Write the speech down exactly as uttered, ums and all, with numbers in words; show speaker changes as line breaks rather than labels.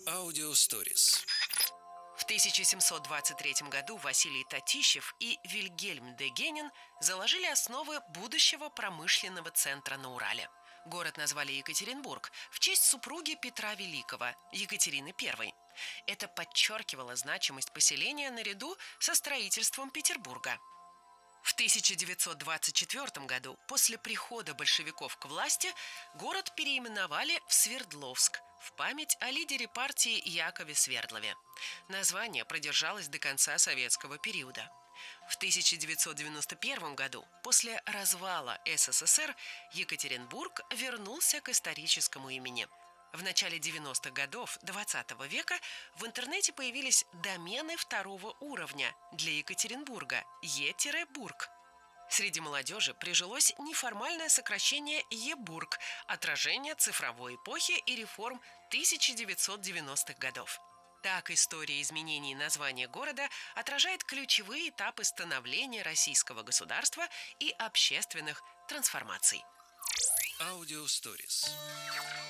Аудио Stories.
В тысяча семьсот двадцать третьем году Василий Татищев и Вильгельм де Генин заложили основы будущего промышленного центра на Урале. Город назвали Екатеринбург в честь супруги Петра Великого, Екатерины Первой. Это подчеркивало значимость поселения наряду со строительством Петербурга. В тысяча девятьсот двадцать четвёртом году, после прихода большевиков к власти, город переименовали в Свердловск в память о лидере партии Якове Свердлове. Название продержалось до конца советского периода. В тысяча девятьсот девяносто первом году, после развала СССР, Екатеринбург вернулся к историческому имени. В начале девяностых годов двадцатого века в интернете появились домены второго уровня для Екатеринбурга – Е-Бург. Среди молодежи прижилось неформальное сокращение Е-Бург – отражение цифровой эпохи и реформ тысяча девятьсот девяностых годов. Так, история изменений названия города отражает ключевые этапы становления российского государства и общественных трансформаций.
Аудио Stories.